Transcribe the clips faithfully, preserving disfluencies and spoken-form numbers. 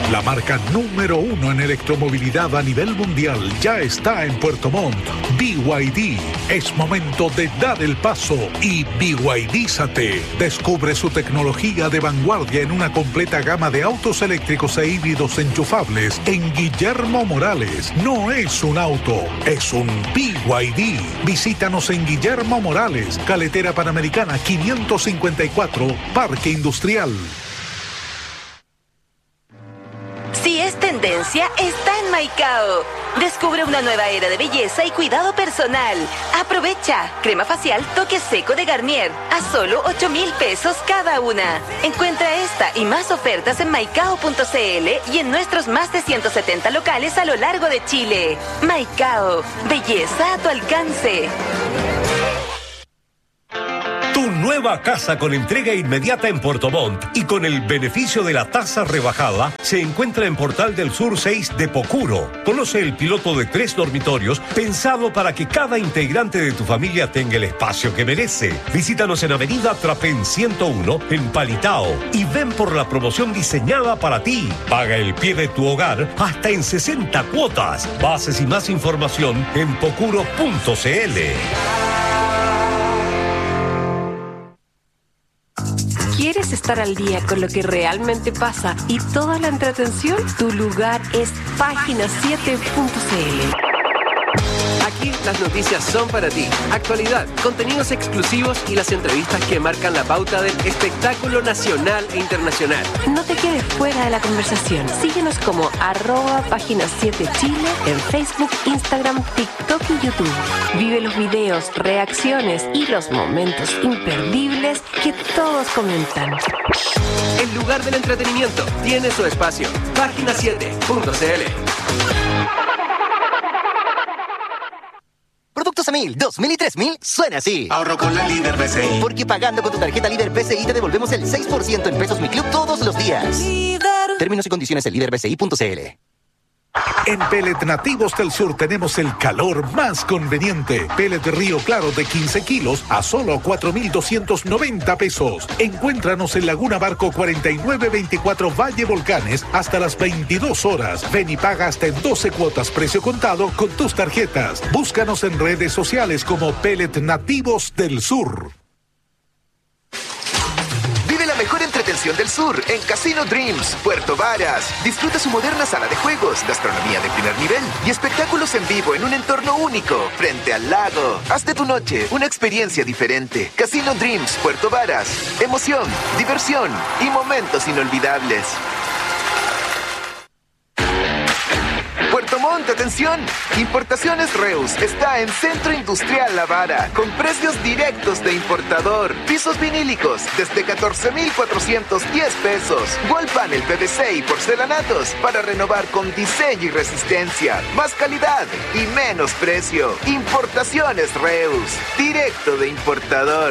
La marca número uno en electromovilidad a nivel mundial ya está en Puerto Montt. B Y D. Es momento de dar el paso y B Y D-zate. Descubre su tecnología de vanguardia en una completa gama de autos eléctricos e híbridos enchufables en Guillermo Morales. No es un auto, es un B Y D. Visítanos en Guillermo Morales, Carretera Panamericana quinientos cincuenta y cuatro, Parque Industrial. Si es tendencia, está en Maicao. Descubre una nueva era de belleza y cuidado personal. Aprovecha. Crema facial Toque Seco de Garnier. A solo ocho mil pesos cada una. Encuentra esta y más ofertas en maicao punto c l y en nuestros más de ciento setenta locales a lo largo de Chile. Maicao. Belleza a tu alcance. Tu nueva casa con entrega inmediata en Puerto Montt y con el beneficio de la tasa rebajada se encuentra en Portal del Sur seis de Pocuro. Conoce el piloto de tres dormitorios pensado para que cada integrante de tu familia tenga el espacio que merece. Visítanos en Avenida Trapén ciento uno en Palitao y ven por la promoción diseñada para ti. Paga el pie de tu hogar hasta en sesenta cuotas. Bases y más información en pocuro punto c l. ¿Quieres estar al día con lo que realmente pasa y toda la entretención? Tu lugar es página siete punto c l. Aquí las noticias son para ti. Actualidad, contenidos exclusivos y las entrevistas que marcan la pauta del espectáculo nacional e internacional. No te quedes fuera de la conversación. Síguenos como arroba página siete Chile en Facebook, Instagram, TikTok y YouTube. Vive los videos, reacciones y los momentos imperdibles que todos comentan. El lugar del entretenimiento tiene su espacio. página siete punto c l. Productos a mil, dos mil y tres mil suena así. Ahorro con la Líder P C I. Porque pagando con tu tarjeta Líder P C I te devolvemos el seis por ciento en Pesos Mi Club todos los días. Líder. Términos y condiciones en líder p c i punto c l. En Pellet Nativos del Sur tenemos el calor más conveniente. Pellet Río Claro de quince kilos a solo cuatro mil doscientos noventa pesos. Encuéntranos en Laguna Barco cuarenta y nueve veinticuatro Valle Volcanes hasta las veintidós horas. Ven y paga hasta en doce cuotas precio contado con tus tarjetas. Búscanos en redes sociales como Pellet Nativos del Sur. Mejor entretención del sur en Casino Dreams, Puerto Varas. Disfruta su moderna sala de juegos, gastronomía de primer nivel y espectáculos en vivo en un entorno único, frente al lago. Haz de tu noche una experiencia diferente. Casino Dreams, Puerto Varas. Emoción, diversión y momentos inolvidables. Puerto Montt, atención. Importaciones Reus está en Centro Industrial La Vara con precios directos de importador. Pisos vinílicos desde catorce mil cuatrocientos diez pesos. Wall panel P V C y porcelanatos para renovar con diseño y resistencia. Más calidad y menos precio. Importaciones Reus, directo de importador.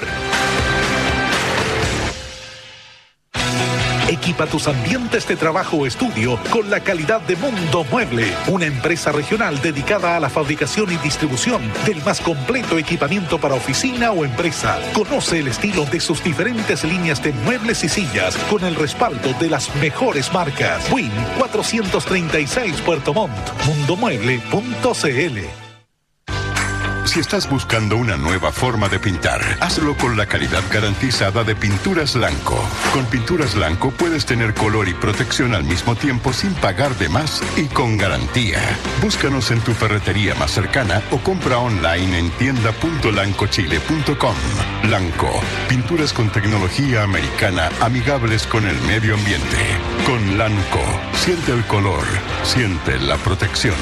Equipa tus ambientes de trabajo o estudio con la calidad de Mundo Mueble, una empresa regional dedicada a la fabricación y distribución del más completo equipamiento para oficina o empresa. Conoce el estilo de sus diferentes líneas de muebles y sillas con el respaldo de las mejores marcas. Win cuatrocientos treinta y seis Puerto Montt, mundo mueble punto c l. Si estás buscando una nueva forma de pintar, hazlo con la calidad garantizada de Pinturas Lanco. Con Pinturas Lanco puedes tener color y protección al mismo tiempo sin pagar de más y con garantía. Búscanos en tu ferretería más cercana o compra online en tienda punto lanco chile punto com. Lanco, pinturas con tecnología americana amigables con el medio ambiente. Con Lanco, siente el color, siente la protección.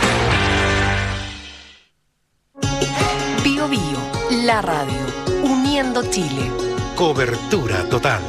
Bio Bio, la radio, uniendo Chile. Cobertura total.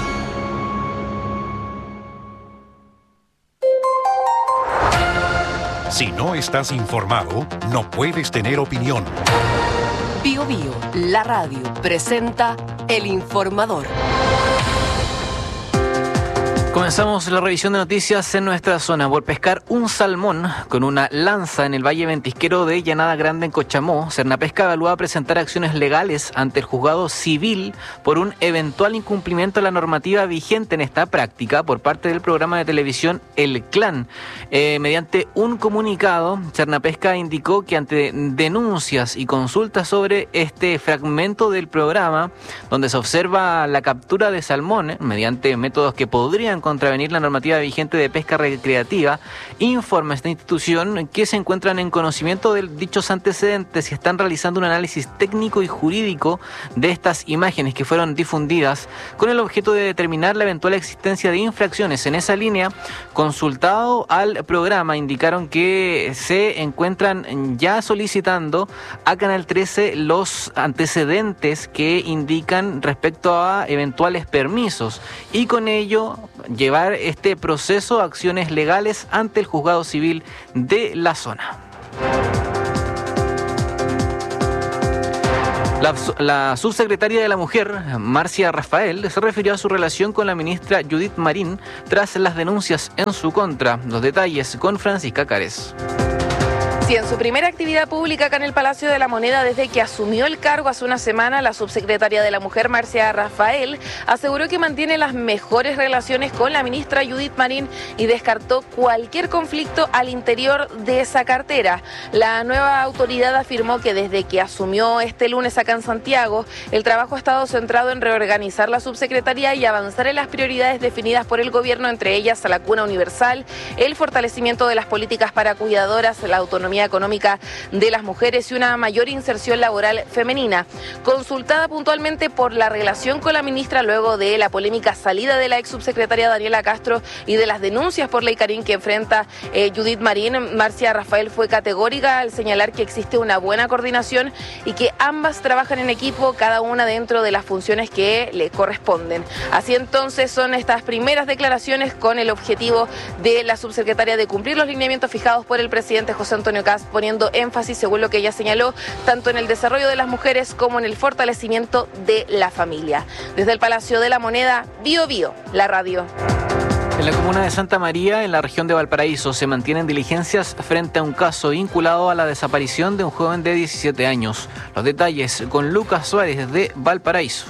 Si no estás informado, no puedes tener opinión. Bio Bio, la radio, presenta El Informador. Comenzamos la revisión de noticias en nuestra zona por pescar un salmón con una lanza en el Valle Ventisquero de Llanada Grande en Cochamó. Cernapesca evalúa presentar acciones legales ante el juzgado civil por un eventual incumplimiento de la normativa vigente en esta práctica por parte del programa de televisión El Clan. Eh, mediante un comunicado, Cernapesca indicó que ante denuncias y consultas sobre este fragmento del programa, donde se observa la captura de salmones mediante métodos que podrían contravenir la normativa vigente de pesca recreativa, informa esta institución que se encuentran en conocimiento de dichos antecedentes y están realizando un análisis técnico y jurídico de estas imágenes que fueron difundidas con el objeto de determinar la eventual existencia de infracciones. En esa línea, consultado al programa, indicaron que se encuentran ya solicitando a Canal trece los antecedentes que indican respecto a eventuales permisos y con ello llevar este proceso a acciones legales ante el juzgado civil de la zona. La, la subsecretaria de la Mujer, Marcia Rafael, se refirió a su relación con la ministra Judith Marín tras las denuncias en su contra. Los detalles con Francisca Cárez. Sí, en su primera actividad pública acá en el Palacio de la Moneda desde que asumió el cargo hace una semana, la subsecretaria de la Mujer, Marcia Rafael, aseguró que mantiene las mejores relaciones con la ministra Judith Marín y descartó cualquier conflicto al interior de esa cartera. La nueva autoridad afirmó que desde que asumió este lunes acá en Santiago, el trabajo ha estado centrado en reorganizar la subsecretaría y avanzar en las prioridades definidas por el gobierno, entre ellas la cuna universal, el fortalecimiento de las políticas para cuidadoras, la autonomía económica de las mujeres y una mayor inserción laboral femenina. Consultada puntualmente por la relación con la ministra luego de la polémica salida de la ex subsecretaria Daniela Castro y de las denuncias por ley Karin que enfrenta eh, Judith Marín, Marcia Rafael fue categórica al señalar que existe una buena coordinación y que ambas trabajan en equipo, cada una dentro de las funciones que le corresponden. Así entonces son estas primeras declaraciones con el objetivo de la subsecretaria de cumplir los lineamientos fijados por el presidente José Antonio Kast, poniendo énfasis, según lo que ella señaló, tanto en el desarrollo de las mujeres como en el fortalecimiento de la familia. Desde el Palacio de la Moneda, Bio Bio, la radio. En la comuna de Santa María, en la región de Valparaíso, se mantienen diligencias frente a un caso vinculado a la desaparición de un joven de diecisiete años. Los detalles con Lucas Suárez de Valparaíso.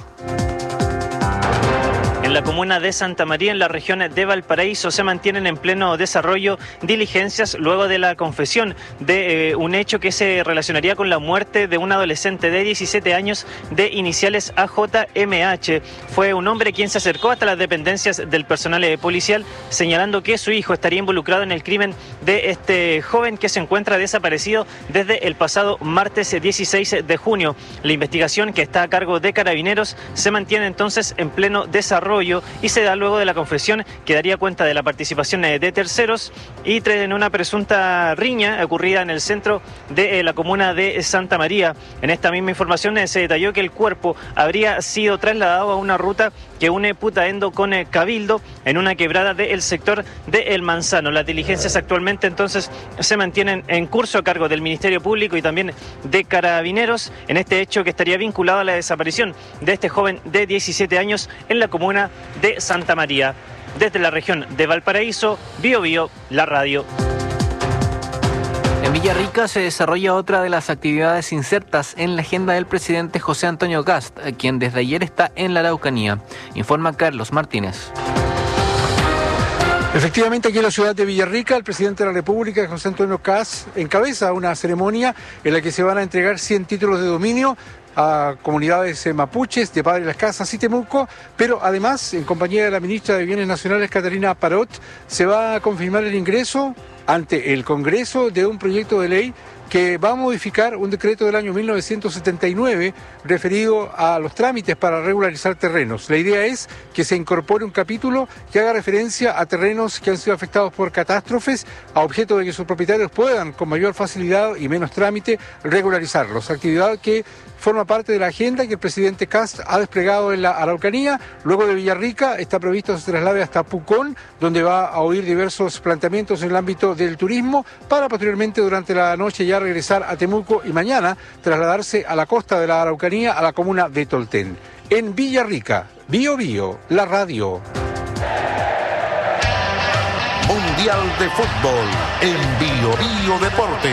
En la comuna de Santa María, en la región de Valparaíso, se mantienen en pleno desarrollo diligencias luego de la confesión de eh, un hecho que se relacionaría con la muerte de un adolescente de diecisiete años de iniciales A J M H. Fue un hombre quien se acercó hasta las dependencias del personal eh, policial señalando que su hijo estaría involucrado en el crimen de este joven que se encuentra desaparecido desde el pasado martes dieciséis de junio. La investigación, que está a cargo de Carabineros, se mantiene entonces en pleno desarrollo y se da luego de la confesión que daría cuenta de la participación de terceros y en una presunta riña ocurrida en el centro de la comuna de Santa María. En esta misma información se detalló que el cuerpo habría sido trasladado a una ruta que une Putaendo con Cabildo en una quebrada del sector de El Manzano. Las diligencias actualmente entonces se mantienen en curso a cargo del Ministerio Público y también de Carabineros en este hecho que estaría vinculado a la desaparición de este joven de diecisiete años en la comuna de Santa María. Desde la región de Valparaíso, Bio Bio, la radio. En Villarrica se desarrolla otra de las actividades insertas en la agenda del presidente José Antonio Kast, quien desde ayer está en la Araucanía. Informa Carlos Martínez. Efectivamente, aquí en la ciudad de Villarrica, el presidente de la República, José Antonio Kast, encabeza una ceremonia en la que se van a entregar cien títulos de dominio a comunidades mapuches de Padre Las Casas y Temuco, pero además, en compañía de la ministra de Bienes Nacionales, Catalina Parot, se va a confirmar el ingreso ante el Congreso de un proyecto de ley que va a modificar un decreto del año mil novecientos setenta y nueve referido a los trámites para regularizar terrenos. La idea es que se incorpore un capítulo que haga referencia a terrenos que han sido afectados por catástrofes, a objeto de que sus propietarios puedan, con mayor facilidad y menos trámite, regularizarlos. Actividad que forma parte de la agenda que el presidente Kast ha desplegado en la Araucanía. Luego de Villarrica está previsto que se traslade hasta Pucón, donde va a oír diversos planteamientos en el ámbito del turismo, para posteriormente durante la noche ya regresar a Temuco y mañana trasladarse a la costa de la Araucanía, a la comuna de Tolten. En Villarrica, Bio Bio, la radio. Mundial de Fútbol en Bio Bio Deportes.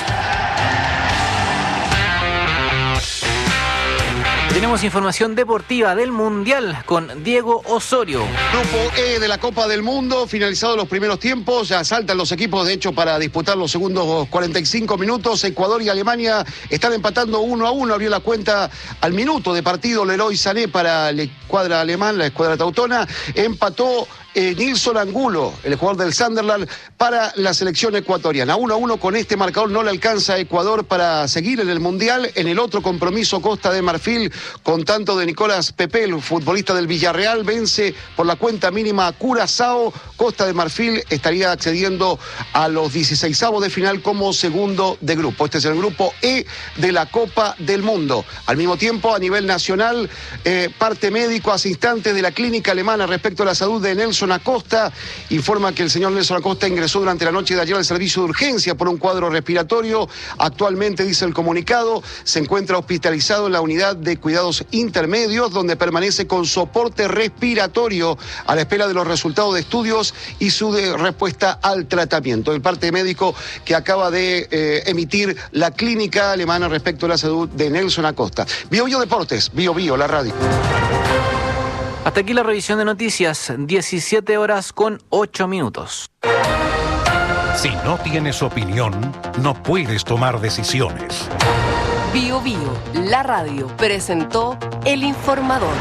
Tenemos información deportiva del Mundial con Diego Osorio. Grupo E de la Copa del Mundo, finalizados los primeros tiempos, ya saltan los equipos de hecho para disputar los segundos cuarenta y cinco minutos. Ecuador y Alemania están empatando uno a uno, abrió la cuenta al minuto de partido Leroy Sané para la escuadra alemán, la escuadra teutona, empató Eh, Nilson Angulo, el jugador del Sunderland, para la selección ecuatoriana. uno a uno con este marcador no le alcanza a Ecuador para seguir en el Mundial. En el otro compromiso, Costa de Marfil, con tanto de Nicolás Pepe, el futbolista del Villarreal, vence por la cuenta mínima a Curazao. Costa de Marfil estaría accediendo a los dieciseisavos de final como segundo de grupo. Este es el grupo E de la Copa del Mundo. Al mismo tiempo, a nivel nacional, eh, parte médico hace instantes de la clínica alemana respecto a la salud de Nelson Acosta, informa que el señor Nelson Acosta ingresó durante la noche de ayer al servicio de urgencia por un cuadro respiratorio. Actualmente, dice el comunicado, se encuentra hospitalizado en la unidad de cuidados intermedios, donde permanece con soporte respiratorio a la espera de los resultados de estudios y su de respuesta al tratamiento. El parte médico que acaba de eh, emitir la clínica alemana respecto a la salud de Nelson Acosta. Bio Bio Deportes, Bio Bio, la radio. Hasta aquí la revisión de noticias, diecisiete horas con ocho minutos. Si no tienes opinión, no puedes tomar decisiones. Bio Bio, la radio, presentó El Informador.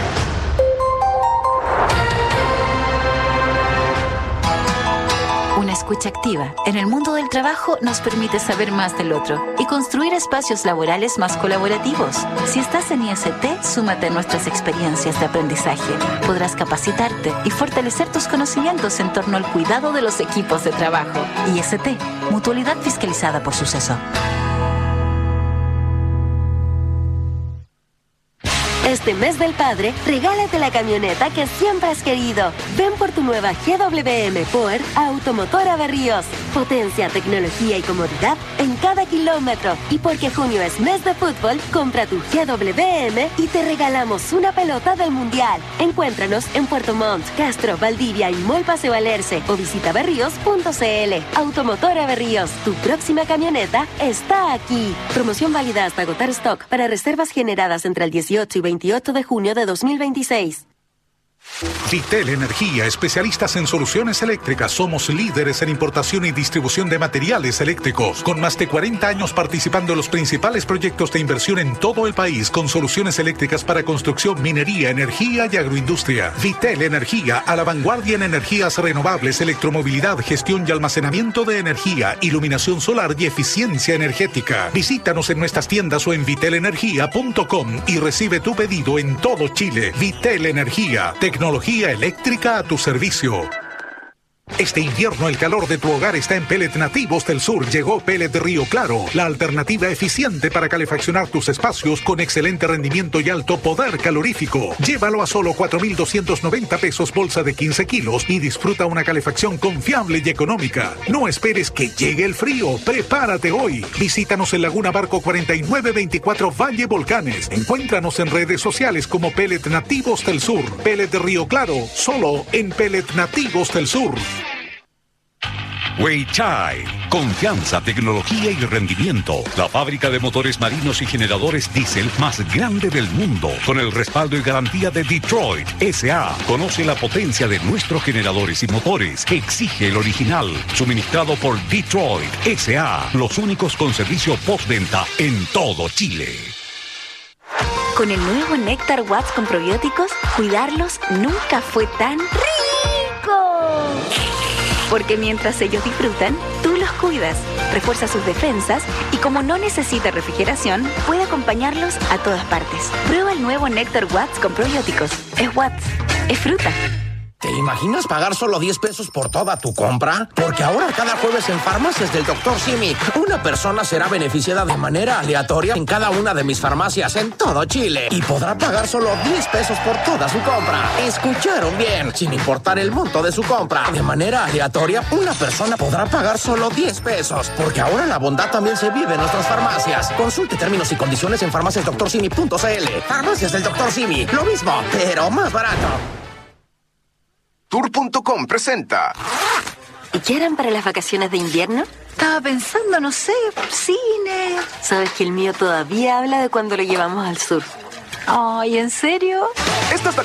Una escucha activa en el mundo del trabajo nos permite saber más del otro y construir espacios laborales más colaborativos. Si estás en I S T, súmate a nuestras experiencias de aprendizaje. Podrás capacitarte y fortalecer tus conocimientos en torno al cuidado de los equipos de trabajo. I S T, mutualidad fiscalizada por Suceso. Este mes del padre, regálate la camioneta que siempre has querido. Ven por tu nueva G W M Power a Automotora Berríos. Potencia, tecnología y comodidad en cada kilómetro. Y porque junio es mes de fútbol, compra tu G W M y te regalamos una pelota del Mundial. Encuéntranos en Puerto Montt, Castro, Valdivia y Mall Paseo Alerce o visita berríos punto c l. Automotora Berríos, tu próxima camioneta está aquí. Promoción válida hasta agotar stock para reservas generadas entre el dieciocho y veintiocho de junio de dos mil veintiséis. Vitel Energía, especialistas en soluciones eléctricas. Somos líderes en importación y distribución de materiales eléctricos, con más de cuarenta años participando en los principales proyectos de inversión en todo el país, con soluciones eléctricas para construcción, minería, energía y agroindustria. Vitel Energía, a la vanguardia en energías renovables, electromovilidad, gestión y almacenamiento de energía, iluminación solar y eficiencia energética. Visítanos en nuestras tiendas o en vitel energía punto com y recibe tu pedido en todo Chile. Vitel Energía, tecnología eléctrica a tu servicio. Este invierno el calor de tu hogar está en Pellet Nativos del Sur. Llegó Pellet Río Claro, la alternativa eficiente para calefaccionar tus espacios con excelente rendimiento y alto poder calorífico. Llévalo a solo cuatro mil doscientos noventa pesos bolsa de quince kilos y disfruta una calefacción confiable y económica. No esperes que llegue el frío, prepárate hoy. Visítanos en Laguna Barco cuarenta y nueve veinticuatro Valle Volcanes. Encuéntranos en redes sociales como Pellet Nativos del Sur. Pellet Río Claro, solo en Pellet Nativos del Sur. Weichai, confianza, tecnología y rendimiento. La fábrica de motores marinos y generadores diésel más grande del mundo, con el respaldo y garantía de Detroit S A Conoce la potencia de nuestros generadores y motores. Exige el original, suministrado por Detroit S A Los únicos con servicio postventa en todo Chile. Con el nuevo Néctar Watts con probióticos, cuidarlos nunca fue tan rico. Porque mientras ellos disfrutan, tú los cuidas, refuerza sus defensas y como no necesita refrigeración, puede acompañarlos a todas partes. Prueba el nuevo Néctar Watts con probióticos. Es Watts, es fruta. ¿Te imaginas pagar solo diez pesos por toda tu compra? Porque ahora cada jueves en Farmacias del doctor Simi, una persona será beneficiada de manera aleatoria en cada una de mis farmacias en todo Chile y podrá pagar solo diez pesos por toda su compra. ¿Escucharon bien? Sin importar el monto de su compra, de manera aleatoria, una persona podrá pagar solo diez pesos. Porque ahora la bondad también se vive en nuestras farmacias. Consulte términos y condiciones en farmacias doctor simi punto c l. Farmacias del doctor Simi, lo mismo, pero más barato. Tour punto com presenta ¿Y qué harán para las vacaciones de invierno? Estaba pensando, no sé, cine. Sabes que el mío todavía habla de cuando lo llevamos al sur. Ay, ¿en serio? Estas